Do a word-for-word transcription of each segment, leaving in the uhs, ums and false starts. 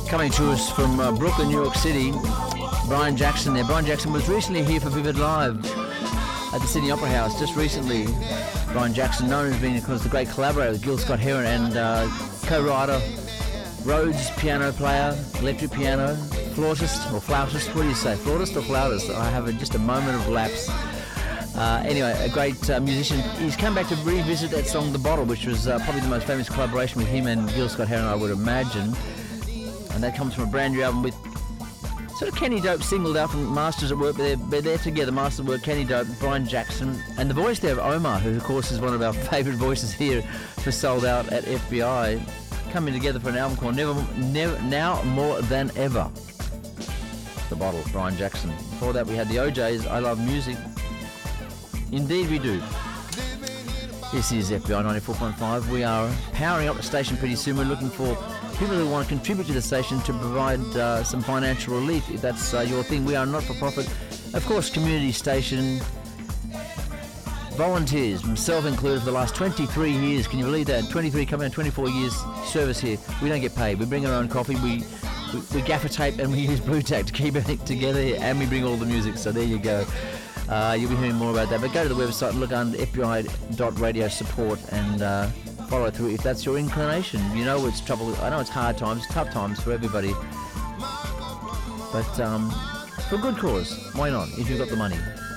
Coming to us from uh, Brooklyn, New York City, Brian Jackson there. Brian Jackson was recently here for Vivid Live at the Sydney Opera House. Just recently, Brian Jackson, known as being, of course, the great collaborator with Gil Scott-Heron and uh, co-writer, Rhodes piano player, electric piano, flautist or flautist. What do you say, flautist or flautist? I have a, just a moment of lapse. Uh, anyway, a great uh, musician. He's come back to revisit that song, The Bottle, which was uh, probably the most famous collaboration with him and Gil Scott-Heron, I would imagine. And that comes from a brand new album with sort of Kenny Dope singled out from Masters at Work. They're, they're there together, Masters at Work, Kenny Dope, Brian Jackson, and the voice there of Omar, who of course is one of our favourite voices here for Sold Out at F B I, coming together for an album called Never, Never, Now More Than Ever. The Bottle, Brian Jackson. Before that we had the O Js, I Love Music. Indeed we do. This is F B I ninety-four point five. We are powering up the station pretty soon. We're looking for people who want to contribute to the station to provide uh, some financial relief, if that's uh, your thing. We are not for profit. Of course, community station, volunteers, myself included, for the last twenty-three years. Can you believe that? twenty-three, coming on twenty-four years service here. We don't get paid. We bring our own coffee. We, we, we gaffer tape and we use blue tack to keep everything together here, and we bring all the music. So there you go. Uh, you'll be hearing more about that. But go to the website and look under F B I dot radio support and uh, follow through if that's your inclination. You know it's trouble. I know it's hard times, tough times for everybody. But um, for a good cause, why not, if you've got the money?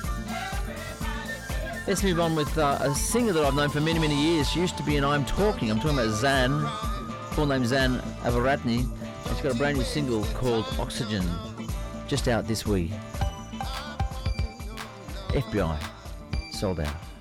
Let's move on with uh, a singer that I've known for many, many years. She used to be in I'm Talking. I'm talking about Zan, full name Zan Avaratney. She's got a brand new single called Oxygen, just out this week. F B I, Sold Out.